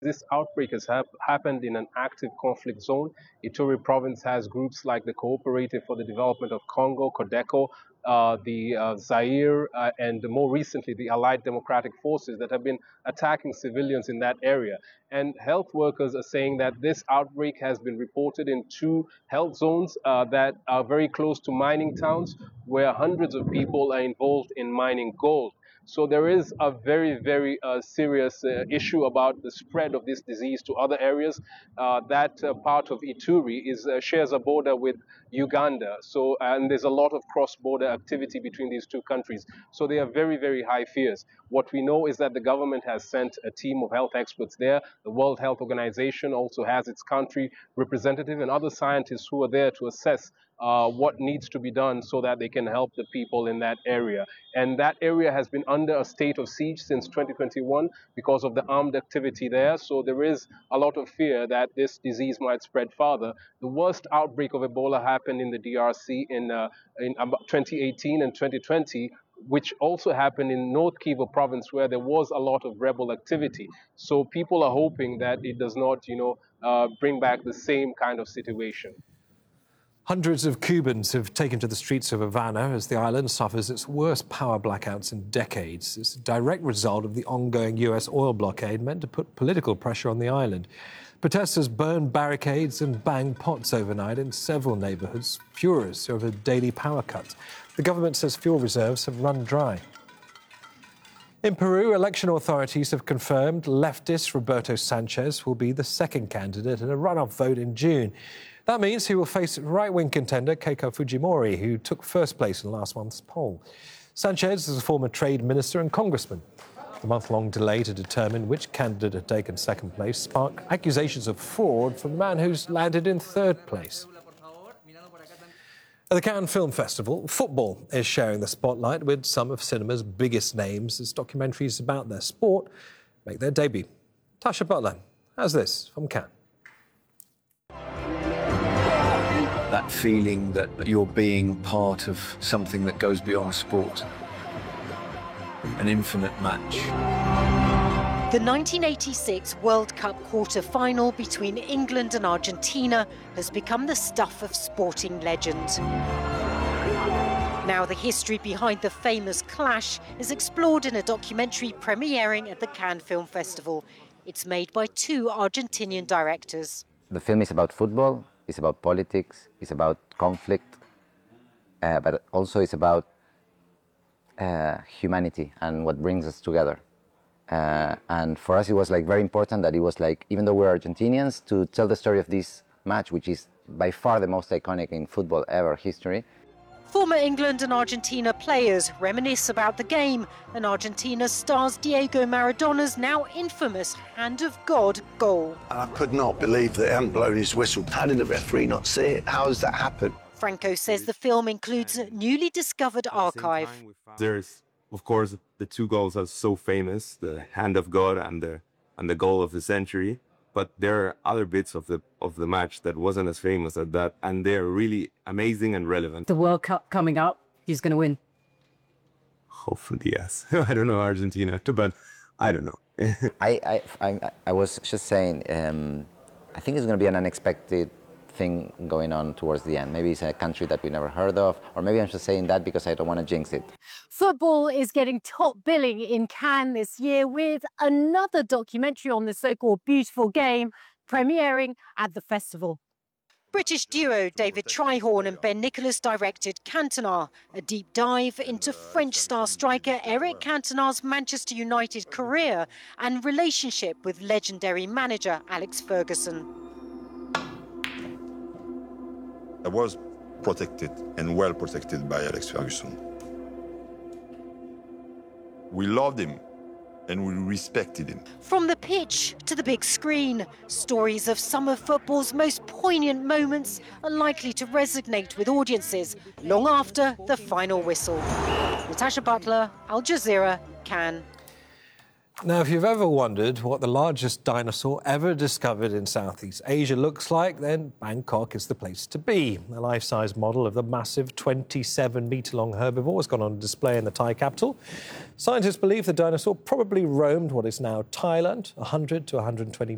This outbreak has happened in an active conflict zone. Ituri province has groups like the Cooperative for the Development of Congo, CODECO, the Zaire, and more recently the Allied Democratic Forces that have been attacking civilians in that area. And health workers are saying that this outbreak has been reported in two health zones that are very close to mining towns where hundreds of people are involved in mining gold. So there is a very serious issue about the spread of this disease to other areas. That part of Ituri shares a border with Uganda. So, and there's a lot of cross-border activity between these two countries. So there are very high fears. What we know is that the government has sent a team of health experts there. The World Health Organization also has its country representative and other scientists who are there to assess what needs to be done so that they can help the people in that area. And that area has been under a state of siege since 2021 because of the armed activity there. So there is a lot of fear that this disease might spread farther. The worst outbreak of Ebola happened in the DRC in about 2018 and 2020, which also happened in North Kivu province, where there was a lot of rebel activity. So people are hoping that it does not, bring back the same kind of situation. Hundreds of Cubans have taken to the streets of Havana as the island suffers its worst power blackouts in decades. It's a direct result of the ongoing US oil blockade meant to put political pressure on the island. Protesters burned barricades and banged pots overnight in several neighbourhoods, furious over daily power cuts. The government says fuel reserves have run dry. In Peru, election authorities have confirmed leftist Roberto Sanchez will be the second candidate in a runoff vote in June. That means he will face right-wing contender Keiko Fujimori, who took first place in last month's poll. Sanchez is a former trade minister and congressman. The month-long delay to determine which candidate had taken second place sparked accusations of fraud from the man who's landed in third place. At the Cannes Film Festival, football is sharing the spotlight with some of cinema's biggest names as documentaries about their sport make their debut. Tasha Butler has this from Cannes. That feeling that you're being part of something that goes beyond sport. An infinite match. The 1986 World Cup quarter-final between England and Argentina has become the stuff of sporting legend. Now the history behind the famous clash is explored in a documentary premiering at the Cannes Film Festival. It's made by two Argentinian directors. The film is about football. It's about politics, it's about conflict, but also it's about humanity and what brings us together. And for us, it was very important that it was even though we're Argentinians, to tell the story of this match, which is by far the most iconic in football ever history. Former England and Argentina players reminisce about the game, and Argentina stars Diego Maradona's now infamous Hand of God goal. I could not believe that he hadn't blown his whistle. How did the referee not see it? How does that happen? Franco says the film includes a newly discovered archive. There's, of course, the two goals are so famous, the Hand of God and the goal of the century. But there are other bits of the match that wasn't as famous as that, and they're really amazing and relevant. The World Cup coming up, who's going to win? Hopefully, yes. I don't know Argentina, but I don't know. I was just saying, I think it's going to be an unexpected thing going on towards the end. Maybe it's a country that we never heard of, or maybe I'm just saying that because I don't want to jinx it. Football is getting top billing in Cannes this year with another documentary on the so-called beautiful game premiering at the festival. British duo David Tryhorn and Ben Nicholas directed Cantona, a deep dive into French star striker Eric Cantona's Manchester United career and relationship with legendary manager Alex Ferguson. I was protected and well protected by Alex Ferguson. We loved him and we respected him. From the pitch to the big screen, stories of some of football's most poignant moments are likely to resonate with audiences long after the final whistle. Natasha Butler, Al Jazeera, Cannes. Now, if you've ever wondered what the largest dinosaur ever discovered in Southeast Asia looks like, then Bangkok is the place to be. A life-size model of the massive 27-metre-long herbivore has gone on display in the Thai capital. Scientists believe the dinosaur probably roamed what is now Thailand, 100 to 120